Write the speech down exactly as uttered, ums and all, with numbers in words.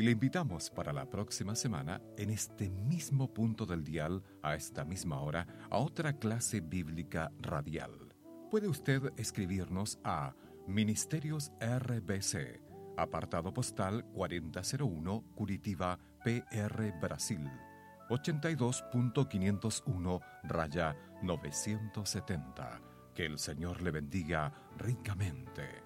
le invitamos para la próxima semana, en este mismo punto del dial, a esta misma hora, a otra clase bíblica radial. Puede usted escribirnos a Ministerios R B C, apartado postal cuarenta cero uno, Curitiba, P R, Brasil, ochenta y dos punto quinientos uno, raya novecientos setenta. Que el Señor le bendiga ricamente.